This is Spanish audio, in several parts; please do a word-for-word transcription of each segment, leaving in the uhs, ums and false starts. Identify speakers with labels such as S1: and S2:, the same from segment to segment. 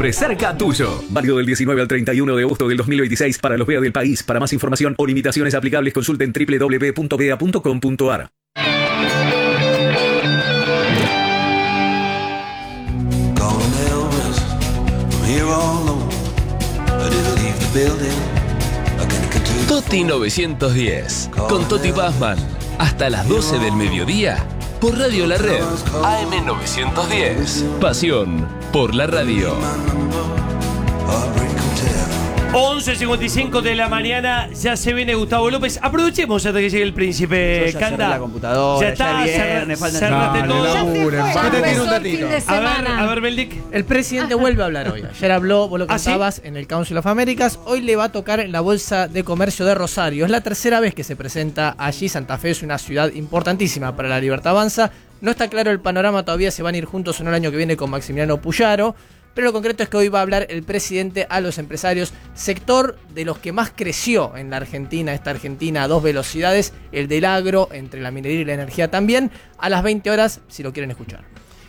S1: siempre cerca tuyo. Válido del diecinueve al treinta y uno de agosto del dos mil veintiséis para los B E A del país. Para más información o limitaciones aplicables, consulten doble u doble u doble u punto bea punto com punto a r.
S2: Toti novecientos diez, con Toti Pazman, hasta las doce del mediodía, por Radio La Red, A M novecientos diez, pasión por la radio.
S3: once cincuenta y cinco de la mañana, ya se viene Gustavo López. Aprovechemos hasta que llegue el príncipe.
S4: Ya
S3: Canda.
S4: la computadora,
S3: ya está,
S4: ya viernes,
S3: cerra-
S4: faltan-
S3: cerrate
S4: No,
S3: todo.
S4: le laburen,
S3: Ya
S4: ya
S3: empezó
S4: tiene un
S3: el
S4: ratito.
S3: fin de semana. A ver, a ver, Beldic.
S5: El presidente vuelve a hablar hoy. Ayer habló, vos lo
S3: ¿Ah, sí?
S5: contabas, en el Council of Americas. Hoy le va a tocar en la Bolsa de Comercio de Rosario. Es la tercera vez que se presenta allí. Santa Fe es una ciudad importantísima para la Libertad Avanza. No está claro el panorama todavía, se van a ir juntos o no el año que viene con Maximiliano Puyaro. Pero lo concreto es que hoy va a hablar el presidente a los empresarios, sector de los que más creció en la Argentina, esta Argentina a dos velocidades, el del agro, entre la minería y la energía también, a las veinte horas, si lo quieren escuchar.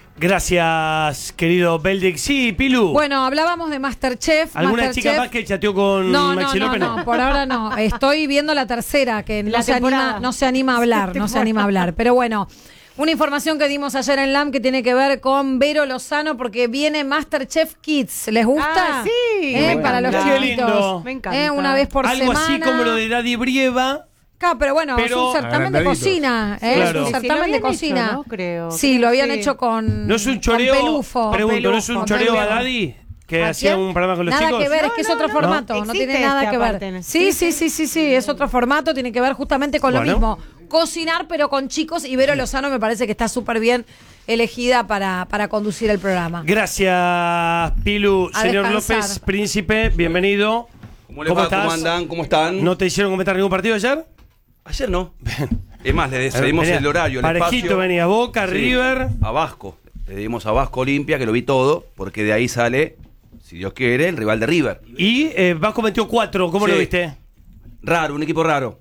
S3: Gracias, querido Beldic. Sí, Pilu.
S6: Bueno, hablábamos de Masterchef.
S3: ¿Alguna
S6: Masterchef.
S3: chica más que chateó con
S6: No, no,
S3: Maxi
S6: no,
S3: López?
S6: no, por ahora no. Estoy viendo la tercera, que no
S7: La
S6: se, anima,
S7: temporada.
S6: no se anima a hablar, no se anima a hablar. Pero bueno, una información que dimos ayer en LAM que tiene que ver con Vero Lozano, porque viene Masterchef Kids. ¿Les gusta?
S7: Ah, sí.
S6: Eh,
S7: Me
S6: para los
S7: encanta.
S3: Qué
S6: chiquitos.
S3: lindo.
S7: Me encanta.
S6: Eh, una vez por
S3: Algo
S6: semana.
S3: así como lo de Daddy Brieva.
S6: Claro, pero bueno,
S3: Pero-
S6: es un certamen de
S4: Agrandaditos.
S6: cocina. ¿eh?
S3: Claro.
S6: Es un
S3: Sí,
S7: lo
S6: certamen de
S7: habían
S6: cocina.
S7: hecho, ¿no? Creo.
S6: Sí,
S7: Creo
S6: lo habían
S7: que-
S6: hecho con.
S3: No es un
S6: con
S3: choreo.
S6: Pelufo.
S3: Pregunto, ¿no es un
S6: Con
S3: choreo a
S6: Pelufo.
S3: Daddy? Que
S6: ¿A
S3: hacía
S6: quién?
S3: un programa con los
S6: nada
S3: chicos.
S6: que ver, es
S7: No,
S6: que es
S7: no,
S6: otro
S7: no.
S6: formato, no,
S7: Existe
S6: tiene nada
S7: este
S6: que ver.
S7: aparte.
S6: Sí, sí, sí, sí, sí, es otro formato, tiene que ver justamente con
S3: Bueno.
S6: lo mismo. Cocinar, pero con chicos, y Vero Lozano me parece que está súper bien elegida para, para conducir el programa.
S3: Gracias, Pilu.
S6: A
S3: Señor
S6: descansar.
S3: López, príncipe, bienvenido.
S8: ¿Cómo les va?
S3: estás?
S8: ¿Cómo andan? ¿Cómo están?
S3: ¿No te hicieron comentar ningún partido ayer?
S8: Ayer no. Es más, le cedimos
S3: Venía
S8: el horario, el
S3: Parejito
S8: espacio.
S3: venía Boca,
S8: Sí,
S3: River.
S8: a Vasco. Le dimos a Vasco Olimpia, que lo vi todo, porque de ahí sale, si Dios quiere, el rival de River.
S3: Y eh, Vasco metió cuatro, ¿cómo
S8: Sí.
S3: lo viste?
S8: Raro, un equipo raro.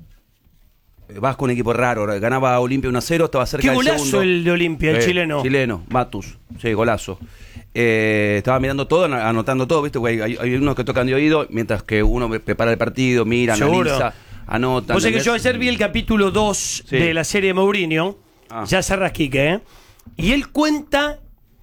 S8: Eh, Vasco, un equipo raro. Ganaba Olimpia uno a cero, estaba cerca
S3: Qué
S8: del
S3: golazo
S8: segundo.
S3: el de Olimpia, el
S8: Eh,
S3: chileno.
S8: Chileno, Matus. Sí, golazo. Eh, estaba mirando todo, an- anotando todo, ¿viste? Hay, hay- hay unos que tocan de oído, mientras que uno prepara el partido, mira,
S3: Seguro.
S8: analiza, anota.
S3: O sea que
S8: ¿entendés?
S3: yo ayer vi el capítulo dos
S8: Sí.
S3: de la serie de Mourinho,
S8: Ah.
S3: ya se rasquique, ¿eh? Y él cuenta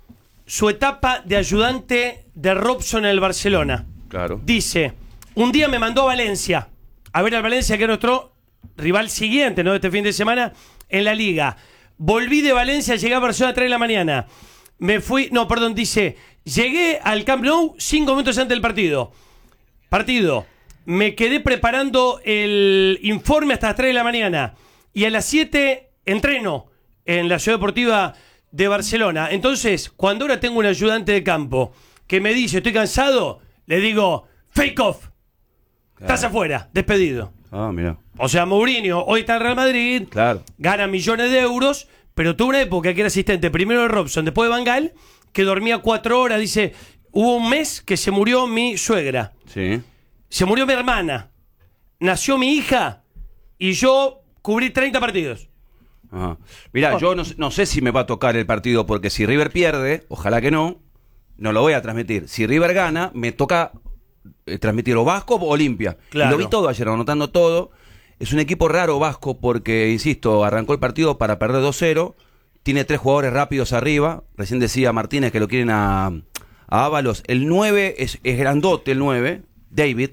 S3: su etapa de ayudante de Robson en el Barcelona.
S8: Claro.
S3: Dice, un día me mandó a Valencia, a ver al Valencia, que es nuestro rival siguiente, ¿no? De este fin de semana, en la Liga. Volví de Valencia, llegué a Barcelona a tres de la mañana. Me fui, no, perdón, dice, llegué al Camp Nou cinco minutos antes del partido. Partido. Me quedé preparando el informe hasta las tres de la mañana. Y a las siete entreno en la Ciudad Deportiva de Barcelona. Entonces, cuando ahora tengo un ayudante de campo que me dice, estoy cansado, le digo, fake off. Estás afuera, despedido.
S8: Ah, mira.
S3: O sea, Mourinho hoy está en Real Madrid,
S8: Claro.
S3: gana millones de euros, pero tuvo una época que era asistente primero de Robson, después de Van Gaal, que dormía cuatro horas. Dice, hubo un mes que se murió mi suegra,
S8: Sí.
S3: se murió mi hermana, nació mi hija y yo cubrí treinta partidos.
S8: Ajá.
S3: Oh.
S8: Mirá, yo no, no sé si me va a tocar el partido, porque si River pierde, ojalá que no, no lo voy a transmitir. Si River gana, me toca eh, transmitir o Vasco o Olimpia.
S3: Claro.
S8: Y lo vi todo ayer, anotando todo. Es un equipo raro Vasco porque, insisto, arrancó el partido para perder dos cero. Tiene tres jugadores rápidos arriba. Recién decía Martínez que lo quieren a, a Ábalos. El nueve es, es grandote, el nueve, David,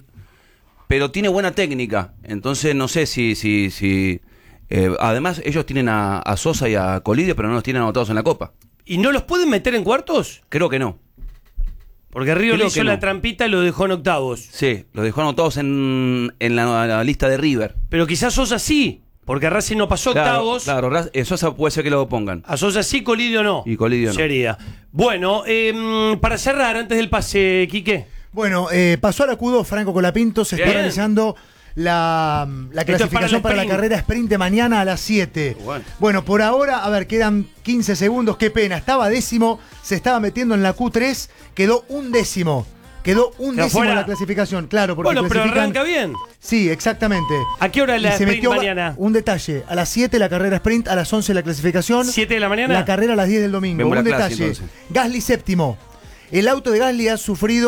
S8: pero tiene buena técnica. Entonces no sé si... si, si eh, además, ellos tienen a, a Sosa y a Colidio, pero no los tienen anotados en la Copa.
S3: ¿Y no los pueden meter en cuartos?
S8: Creo que no.
S3: Porque Río
S8: Creo
S3: le hizo
S8: que no.
S3: la trampita y lo dejó en octavos.
S8: Sí, los dejó anotados en, en la, la lista de River.
S3: Pero quizás Sosa sí, porque Racing no pasó
S8: Claro,
S3: octavos.
S8: claro, Raz- eh, Sosa puede ser que lo pongan.
S3: A Sosa sí, Colidio no.
S8: Y Colidio no.
S3: Sería. Bueno, eh, para cerrar, antes del pase, Quique.
S9: Bueno, eh, pasó a la Q dos Franco Colapinto, se está
S3: Bien.
S9: realizando la, la
S3: Esto es para
S9: clasificación
S3: el
S9: para, la
S3: sprint.
S9: carrera sprint de mañana a las siete.
S8: Bueno.
S9: Bueno, por ahora, a ver, quedan quince segundos, qué pena. Estaba décimo, se estaba metiendo en la Q tres, quedó un décimo. Quedó un
S3: ¿Quedó
S9: décimo
S3: fuera?
S9: en la clasificación, claro, porque
S3: Bueno, pero
S9: clasifican-
S3: arranca bien.
S9: Sí, exactamente.
S3: ¿A qué hora
S9: Y
S3: la
S9: se
S3: sprint
S9: metió
S3: mañana?
S9: un detalle, a las siete la carrera sprint, a las once la clasificación.
S3: ¿siete de la mañana?
S9: La carrera a las diez del domingo.
S8: Vemos
S9: Un
S8: la clase,
S9: detalle.
S8: entonces.
S9: Gasly séptimo. El auto de Gasly ha sufrido